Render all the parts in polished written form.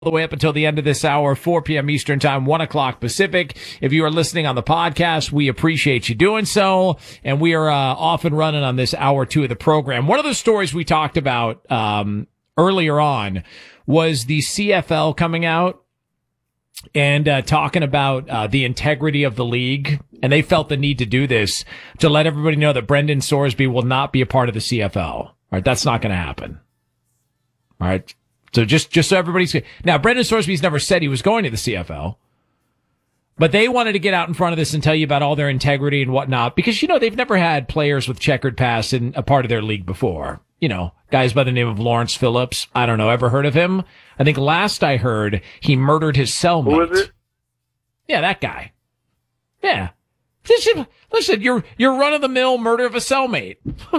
the way up until the end of this hour, 4 p.m. Eastern Time, 1 o'clock Pacific. If you are listening on the podcast, we appreciate you doing so. And we are off and running on this hour 2 of the program. One of the stories we talked about earlier on was the CFL coming out and talking about the integrity of the league. And they felt the need to do this to let everybody know that Brendan Sorsby will not be a part of the CFL. All right, that's not going to happen. All right. So just so everybody's now, Brendan Sorsby's never said he was going to the CFL, but they wanted to get out in front of this and tell you about all their integrity and whatnot, because, you know, they've never had players with checkered past in a part of their league before. You know, guys by the name of Lawrence Phillips. I don't know. Ever heard of him? I think last I heard, he murdered his cellmate. Who is it? Yeah, that guy. Yeah. Listen, you're run of the mill murder of a cellmate.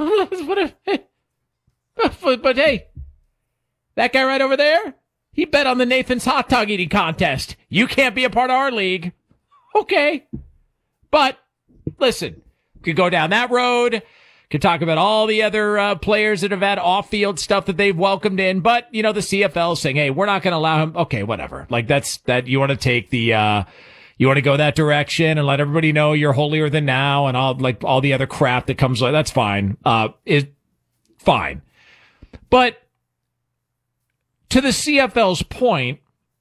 But hey. That guy right over there, he bet on the Nathan's hot dog eating contest. You can't be a part of our league. Okay. But, listen, could go down that road, could talk about all the other players that have had off-field stuff that they've welcomed in, but, you know, the CFL saying, hey, we're not going to allow him. Okay, whatever. Like, that you want to take the, you want to go that direction and let everybody know you're holier than now and all the other crap that comes with. That's fine. Is fine. But, to the CFL's point,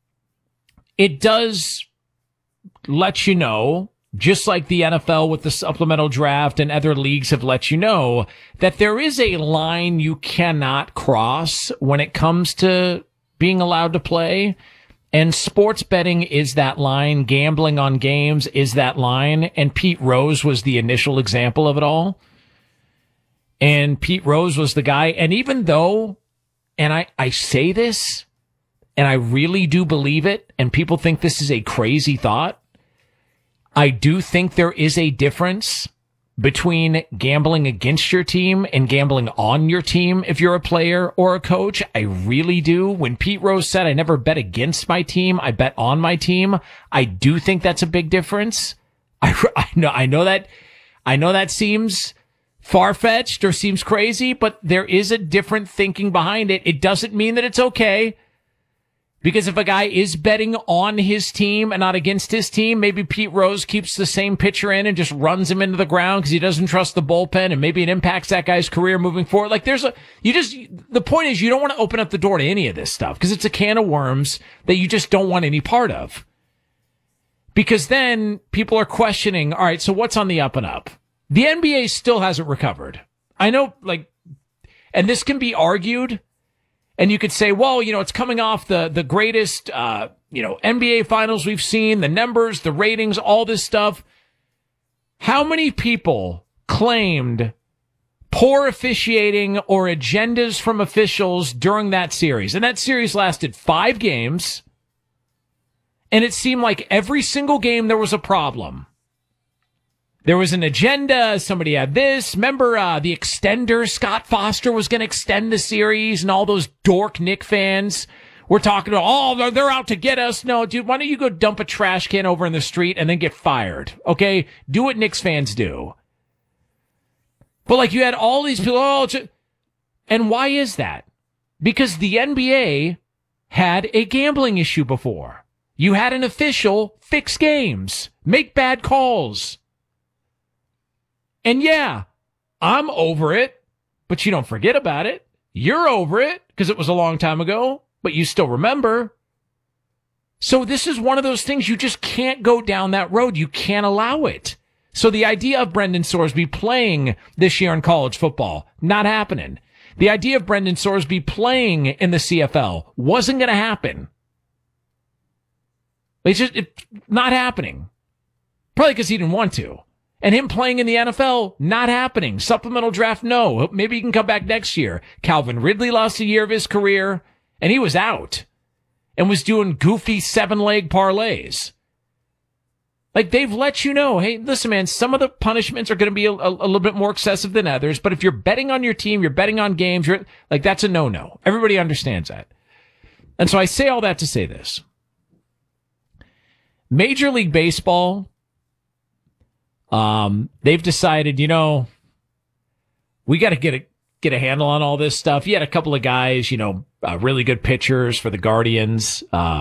it does let you know, just like the NFL with the supplemental draft and other leagues have let you know, that there is a line you cannot cross when it comes to being allowed to play. And sports betting is that line. Gambling on games is that line. And Pete Rose was the initial example of it all. And Pete Rose was the guy. And even though, and I say this, and I really do believe it, and people think this is a crazy thought, I do think there is a difference between gambling against your team and gambling on your team if you're a player or a coach. I really do. When Pete Rose said, I never bet against my team, I bet on my team, I do think that's a big difference. I know that seems far-fetched or seems crazy, but there is a different thinking behind it. It doesn't mean that it's okay, because if a guy is betting on his team and not against his team, maybe Pete Rose keeps the same pitcher in and just runs him into the ground because he doesn't trust the bullpen, and maybe it impacts that guy's career moving forward. Like the point is, you don't want to open up the door to any of this stuff because it's a can of worms that you just don't want any part of. Because then people are questioning, all right, so what's on the up and up? The NBA still hasn't recovered. I know, and this can be argued, and you could say, well, you know, it's coming off the greatest, NBA finals we've seen, the numbers, the ratings, all this stuff. How many people claimed poor officiating or agendas from officials during that series? And that series lasted 5 games, and it seemed like every single game there was a problem. There was an agenda. Somebody had this. Remember, the extender, Scott Foster, was going to extend the series, and all those dork Knick fans were talking about, oh, they're out to get us. No, dude, why don't you go dump a trash can over in the street and then get fired? Okay? Do what Knicks fans do. But you had all these people, and why is that? Because the NBA had a gambling issue before. You had an official fix games, make bad calls. And yeah, I'm over it, but you don't forget about it. You're over it because it was a long time ago, but you still remember. So this is one of those things you just can't go down that road. You can't allow it. So the idea of Brendan Sorsby playing this year in college football, not happening. The idea of Brendan Sorsby playing in the CFL wasn't going to happen. It's not happening. Probably because he didn't want to. And him playing in the NFL, not happening. Supplemental draft, no. Maybe he can come back next year. Calvin Ridley lost a year of his career, and he was out and was doing goofy 7-leg parlays. They've let you know, hey, listen, man, some of the punishments are going to be a little bit more excessive than others, but if you're betting on your team, you're betting on games, that's a no-no. Everybody understands that. And so I say all that to say this. Major League Baseball, they've decided, we got to get a handle on all this stuff. You had a couple of guys, really good pitchers for the Guardians.